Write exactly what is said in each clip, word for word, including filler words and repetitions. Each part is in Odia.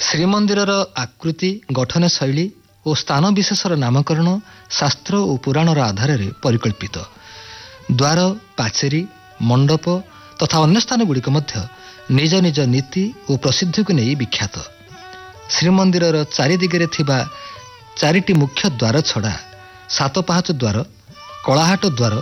ଶ୍ରୀମନ୍ଦିରର ଆକୃତି, ଗଠନ ଶୈଳୀ ଓ ସ୍ଥାନ ବିଶେଷର ନାମକରଣ ଶାସ୍ତ୍ର ଓ ପୁରାଣର ଆଧାରରେ ପରିକଳ୍ପିତ। ଦ୍ୱାର, ପାଚେରୀ, ମଣ୍ଡପ ତଥା ଅନ୍ୟ ସ୍ଥାନଗୁଡ଼ିକ ମଧ୍ୟ ନିଜ ନିଜ ନୀତି ଓ ପ୍ରସିଦ୍ଧିକୁ ନେଇ ବିଖ୍ୟାତ। ଶ୍ରୀମନ୍ଦିରର ଚାରିଦିଗରେ ଥିବା ଚାରିଟି ମୁଖ୍ୟ ଦ୍ୱାର ଛଡ଼ା ସାତ ପାହାଚ ଦ୍ୱାର, କଳାହାଟ ଦ୍ୱାର,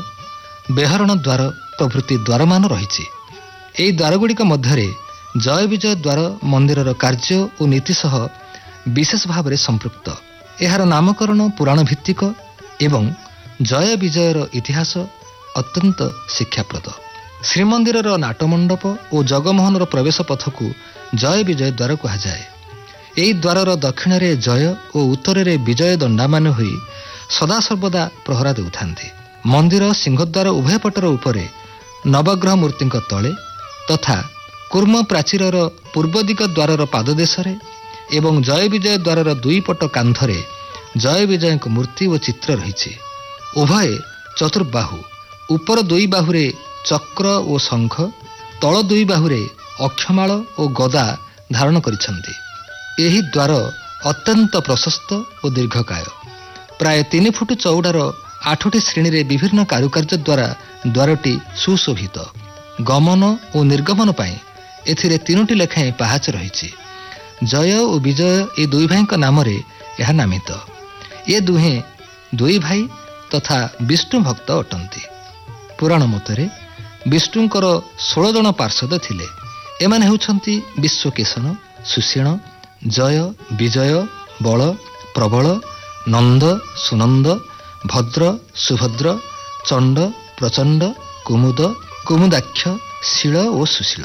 ବେହରଣ ଦ୍ୱାର ପ୍ରଭୃତି ଦ୍ୱାରମାନ ରହିଛି। ଏହି ଦ୍ୱାରଗୁଡ଼ିକ ମଧ୍ୟରେ ଜୟ ବିଜୟ ଦ୍ୱାର ମନ୍ଦିରର କାର୍ଯ୍ୟ ଓ ନୀତି ସହ ବିଶେଷ ଭାବରେ ସମ୍ପୃକ୍ତ। ଏହାର ନାମକରଣ ପୁରାଣ ଭିତ୍ତିକ ଏବଂ ଜୟ ବିଜୟର ଇତିହାସ ଅତ୍ୟନ୍ତ ଶିକ୍ଷାପ୍ରଦ। ଶ୍ରୀମନ୍ଦିରର ନାଟମଣ୍ଡପ ଓ ଜଗମୋହନର ପ୍ରବେଶ ପଥକୁ ଜୟ ବିଜୟ ଦ୍ୱାର କୁହାଯାଏ। ଏହି ଦ୍ୱାରର ଦକ୍ଷିଣରେ ଜୟ ଓ ଉତ୍ତରରେ ବିଜୟ ଦଣ୍ଡାମାନ ହୋଇ ସଦାସର୍ବଦା ପ୍ରହରା ଦେଉଥାନ୍ତି। ମନ୍ଦିର ସିଂହଦ୍ୱାର ଉଭୟ ପଟର ଉପରେ ନବଗ୍ରହ ମୂର୍ତ୍ତିଙ୍କ ତଳେ ତଥା କୁର୍ମ ପ୍ରାଚୀରର ପୂର୍ବ ଦିଗ ଦ୍ୱାରର ପାଦଦେଶରେ ଏବଂ ଜୟ ବିଜୟ ଦ୍ୱାରର ଦୁଇ ପଟ କାନ୍ଧରେ ଜୟ ବିଜୟଙ୍କ ମୂର୍ତ୍ତି ଓ ଚିତ୍ର ରହିଛି। ଉଭୟ ଚତୁର୍ବାହୁ, ଉପର ଦୁଇ ବାହୁରେ ଚକ୍ର ଓ ଶଙ୍ଖ, ତଳ ଦୁଇ ବାହୁରେ ଅକ୍ଷମାଳ ଓ ଗଦା ଧାରଣ କରିଛନ୍ତି। ଏହି ଦ୍ୱାର ଅତ୍ୟନ୍ତ ପ୍ରଶସ୍ତ ଓ ଦୀର୍ଘକାୟ। ପ୍ରାୟ ତିନି ଫୁଟ ଚଉଡ଼ାର ଆଠଟି ଶ୍ରେଣୀରେ ବିଭିନ୍ନ କାରୁକାର୍ଯ୍ୟ ଦ୍ୱାରା ଦ୍ୱାରଟି ସୁଶୋଭିତ। ଗମନ ଓ ନିର୍ଗମନ ପାଇଁ ଏଥିରେ ତିନୋଟି ଲେଖାଏଁ ପାହାଚ ରହିଛି। ଜୟ ଓ ବିଜୟ ଏ ଦୁଇ ଭାଇଙ୍କ ନାମରେ ଏହା ନାମିତ। ଏ ଦୁହେଁ ଦୁଇ ଭାଇ ତଥା ବିଷ୍ଣୁ ଭକ୍ତ ଅଟନ୍ତି। ପୁରାଣ ମତରେ ବିଷ୍ଣୁଙ୍କର ଷୋଳ ଜଣ ପାର୍ଷଦ ଥିଲେ। ଏମାନେ ହେଉଛନ୍ତି ବିଶ୍ୱକେଶନ, ସୁଷେଣ, ଜୟ, ବିଜୟ, ବଳ, ପ୍ରବଳ, ନନ୍ଦ, ସୁନନ୍ଦ, ଭଦ୍ର, ସୁଭଦ୍ର, ଚଣ୍ଡ, ପ୍ରଚଣ୍ଡ, କୁମୁଦ, କୁମୁଦାକ୍ଷ, ଶୀଳ ଓ ସୁଶୀଳ।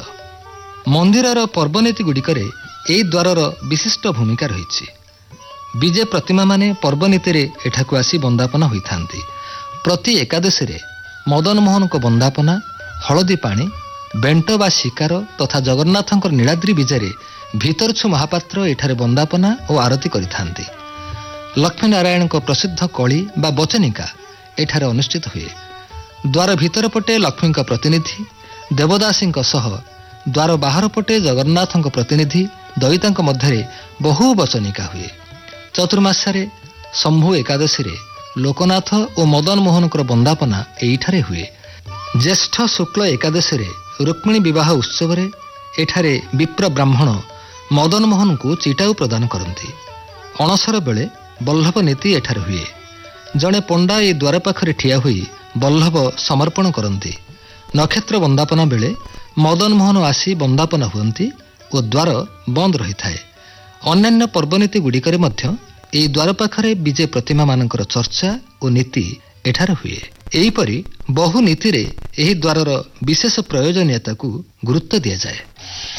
ମନ୍ଦିରର ପର୍ବନୀତିଗୁଡ଼ିକରେ ଏହି ଦ୍ୱାରର ବିଶିଷ୍ଟ ଭୂମିକା ରହିଛି। ବିଜେ ପ୍ରତିମାମାନେ ପର୍ବନୀତିରେ ଏଠାକୁ ଆସି ବନ୍ଦାପନା ହୋଇଥାନ୍ତି। ପ୍ରତି ଏକାଦଶୀରେ ମଦନମୋହନଙ୍କ ବନ୍ଦାପନା, ହଳଦୀ ପାଣି, ବେଣ୍ଟ ବା ଶିକାର ତଥା ଜଗନ୍ନାଥଙ୍କର ନୀଳାଦ୍ରି ବିଜେରେ ଭିତରଛୁ ମହାପାତ୍ର ଏଠାରେ ବନ୍ଦାପନା ଓ ଆରତି କରିଥାନ୍ତି। ଲକ୍ଷ୍ମୀନାରାୟଣଙ୍କ ପ୍ରସିଦ୍ଧ କଳି ବା ବଚନିକା ଏଠାରେ ଅନୁଷ୍ଠିତ ହୁଏ। ଦ୍ୱାର ଭିତର ପଟେ ଲକ୍ଷ୍ମୀଙ୍କ ପ୍ରତିନିଧି ଦେବଦାସୀଙ୍କ ସହ ଦ୍ୱାର ବାହାର ପଟେ ଜଗନ୍ନାଥଙ୍କ ପ୍ରତିନିଧି ଦଇତାଙ୍କ ମଧ୍ୟରେ ବହୁ ବଚନିକା ହୁଏ। ଚତୁର୍ମାସ୍ୟାରେ ଶମ୍ଭୁ ଏକାଦଶୀରେ ଲୋକନାଥ ଓ ମଦନମୋହନଙ୍କର ବନ୍ଦାପନା ଏଇଠାରେ ହୁଏ। ଜ୍ୟେଷ୍ଠ ଶୁକ୍ଳ ଏକାଦଶୀରେ ରୁକ୍ମିଣୀ ବିବାହ ଉତ୍ସବରେ ଏଠାରେ ବିପ୍ର ବ୍ରାହ୍ମଣ ମଦନମୋହନଙ୍କୁ ଚିଟାଉ ପ୍ରଦାନ କରନ୍ତି। ଅଣସର ବେଳେ ବଲ୍ଲଭ ନୀତି ଏଠାରେ ହୁଏ। ଜଣେ ପଣ୍ଡା ଏ ଦ୍ୱାର ପାଖରେ ଠିଆ ହୋଇ ବଲ୍ଲଭ ସମର୍ପଣ କରନ୍ତି। ନକ୍ଷତ୍ର ବନ୍ଦାପନା ବେଳେ ମଦନମୋହନ ଆସି ବନ୍ଦାପନା ହୁଅନ୍ତି ଓ ଦ୍ୱାର ବନ୍ଦ ରହିଥାଏ। ଅନ୍ୟାନ୍ୟ ପର୍ବନୀତି ଗୁଡ଼ିକରେ ମଧ୍ୟ ଏହି ଦ୍ୱାର ପାଖରେ ବିଜେ ପ୍ରତିମାମାନଙ୍କର ଚର୍ଚ୍ଚା ଓ ନୀତି ଏଠାରେ ହୁଏ। ଏହିପରି ବହୁ ନୀତିରେ ଏହି ଦ୍ୱାରର ବିଶେଷ ପ୍ରୟୋଜନୀୟତାକୁ ଗୁରୁତ୍ୱ ଦିଆଯାଏ।